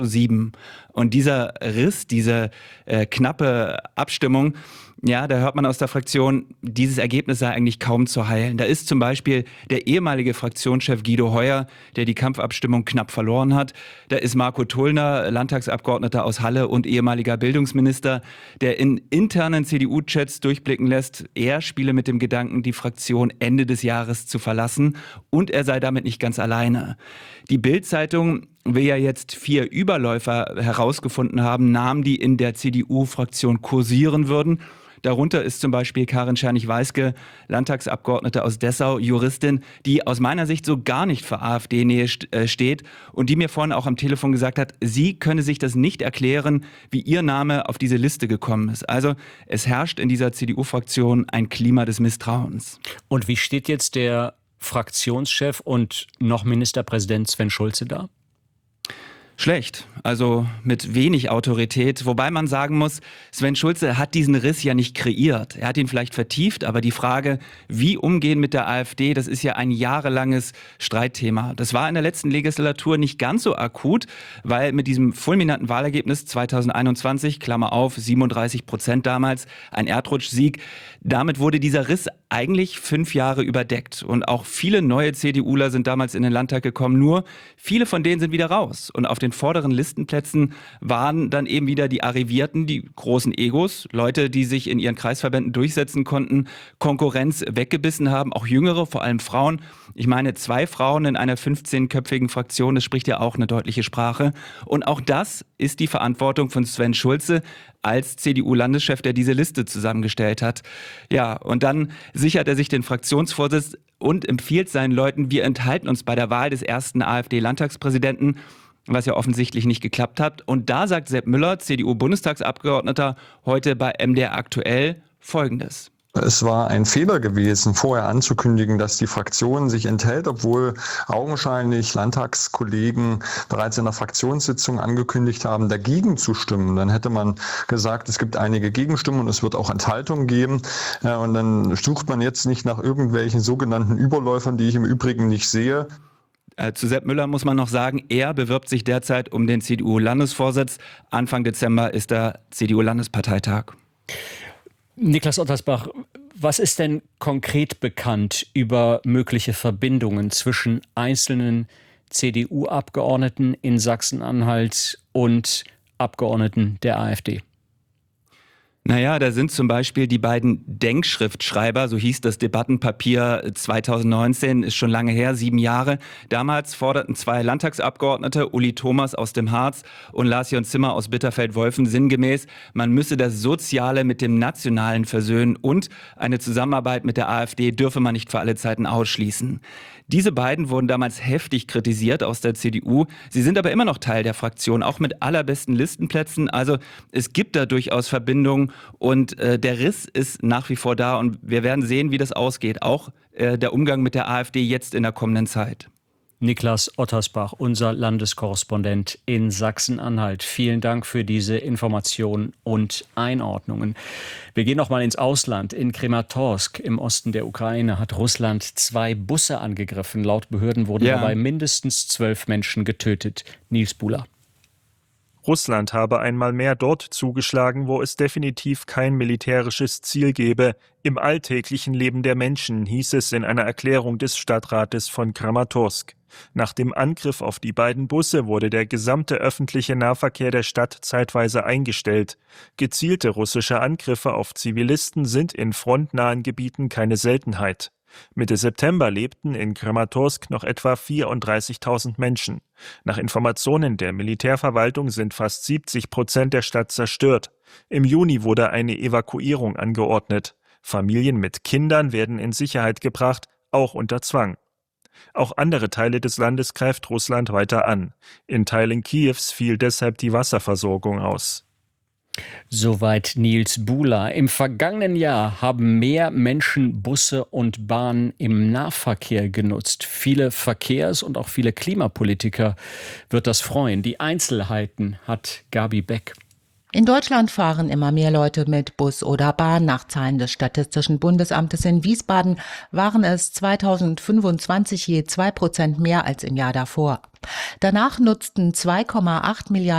7. Und dieser Riss, diese knappe Abstimmung, ja, da hört man aus der Fraktion, dieses Ergebnis sei eigentlich kaum zu heilen. Da ist zum Beispiel der ehemalige Fraktionschef Guido Heuer, der die Kampfabstimmung knapp verloren hat. Da ist Marco Tullner, Landtagsabgeordneter aus Halle und ehemaliger Bildungsminister, der in internen CDU-Chats durchblicken lässt, er spiele mit dem Gedanken, die Fraktion Ende des Jahres zu verlassen, und er sei damit nicht ganz alleine. Die Bild-Zeitung will ja jetzt 4 Überläufer herausgefunden haben, Namen, die in der CDU-Fraktion kursieren würden. Darunter ist zum Beispiel Karin Czernig-Weiske, Landtagsabgeordnete aus Dessau, Juristin, die aus meiner Sicht so gar nicht für AfD-Nähe steht und die mir vorhin auch am Telefon gesagt hat, sie könne sich das nicht erklären, wie ihr Name auf diese Liste gekommen ist. Also es herrscht in dieser CDU-Fraktion ein Klima des Misstrauens. Und wie steht jetzt der Fraktionschef und noch Ministerpräsident Sven Schulze da? Schlecht, also mit wenig Autorität, wobei man sagen muss, Sven Schulze hat diesen Riss ja nicht kreiert. Er hat ihn vielleicht vertieft, aber die Frage, wie umgehen mit der AfD, das ist ja ein jahrelanges Streitthema. Das war in der letzten Legislatur nicht ganz so akut, weil mit diesem fulminanten Wahlergebnis 2021, Klammer auf, 37% damals, ein Erdrutschsieg, damit wurde dieser Riss eigentlich 5 Jahre überdeckt. Und auch viele neue CDUler sind damals in den Landtag gekommen, nur viele von denen sind wieder raus. Und auf den vorderen Listenplätzen waren dann eben wieder die Arrivierten, die großen Egos, Leute, die sich in ihren Kreisverbänden durchsetzen konnten, Konkurrenz weggebissen haben, auch Jüngere, vor allem Frauen. Ich meine, 2 Frauen in einer 15-köpfigen Fraktion, das spricht ja auch eine deutliche Sprache. Und auch das ist die Verantwortung von Sven Schulze als CDU-Landeschef, der diese Liste zusammengestellt hat. Ja, und dann sichert er sich den Fraktionsvorsitz und empfiehlt seinen Leuten, wir enthalten uns bei der Wahl des ersten AfD-Landtagspräsidenten, was ja offensichtlich nicht geklappt hat. Und da sagt Sepp Müller, CDU-Bundestagsabgeordneter, heute bei MDR aktuell Folgendes. Es war ein Fehler gewesen, vorher anzukündigen, dass die Fraktion sich enthält, obwohl augenscheinlich Landtagskollegen bereits in der Fraktionssitzung angekündigt haben, dagegen zu stimmen. Dann hätte man gesagt, es gibt einige Gegenstimmen und es wird auch Enthaltungen geben. Und dann sucht man jetzt nicht nach irgendwelchen sogenannten Überläufern, die ich im Übrigen nicht sehe. Zu Sepp Müller muss man noch sagen, er bewirbt sich derzeit um den CDU-Landesvorsitz. Anfang Dezember ist der CDU-Landesparteitag. Niklas Ottersbach, was ist denn konkret bekannt über mögliche Verbindungen zwischen einzelnen CDU-Abgeordneten in Sachsen-Anhalt und Abgeordneten der AfD? Naja, da sind zum Beispiel die beiden Denkschriftschreiber, so hieß das Debattenpapier 2019, ist schon lange her, 7 Jahre. Damals forderten 2 Landtagsabgeordnete, Uli Thomas aus dem Harz und Lars-Jon Zimmer aus Bitterfeld-Wolfen, sinngemäß, man müsse das Soziale mit dem Nationalen versöhnen und eine Zusammenarbeit mit der AfD dürfe man nicht für alle Zeiten ausschließen. Diese beiden wurden damals heftig kritisiert aus der CDU. Sie sind aber immer noch Teil der Fraktion, auch mit allerbesten Listenplätzen. Also es gibt da durchaus Verbindungen und der Riss ist nach wie vor da und wir werden sehen, wie das ausgeht. Auch der Umgang mit der AfD jetzt in der kommenden Zeit. Niklas Ottersbach, unser Landeskorrespondent in Sachsen-Anhalt. Vielen Dank für diese Informationen und Einordnungen. Wir gehen noch mal ins Ausland. In Krematorsk im Osten der Ukraine hat Russland 2 Busse angegriffen. Laut Behörden wurden dabei mindestens 12 Menschen getötet. Nils Buhler. Russland habe einmal mehr dort zugeschlagen, wo es definitiv kein militärisches Ziel gebe. Im alltäglichen Leben der Menschen, hieß es in einer Erklärung des Stadtrates von Kramatorsk. Nach dem Angriff auf die beiden Busse wurde der gesamte öffentliche Nahverkehr der Stadt zeitweise eingestellt. Gezielte russische Angriffe auf Zivilisten sind in frontnahen Gebieten keine Seltenheit. Mitte September lebten in Kramatorsk noch etwa 34.000 Menschen. Nach Informationen der Militärverwaltung sind fast 70% der Stadt zerstört. Im Juni wurde eine Evakuierung angeordnet. Familien mit Kindern werden in Sicherheit gebracht, auch unter Zwang. Auch andere Teile des Landes greift Russland weiter an. In Teilen Kiews fiel deshalb die Wasserversorgung aus. Soweit Nils Buhler. Im vergangenen Jahr haben mehr Menschen Busse und Bahnen im Nahverkehr genutzt. Viele Verkehrs- und auch viele Klimapolitiker wird das freuen. Die Einzelheiten hat Gabi Beck. In Deutschland fahren immer mehr Leute mit Bus oder Bahn. Nach Zahlen des Statistischen Bundesamtes in Wiesbaden waren es 2025 je 2% mehr als im Jahr davor. Danach nutzten 2,8 Milliarden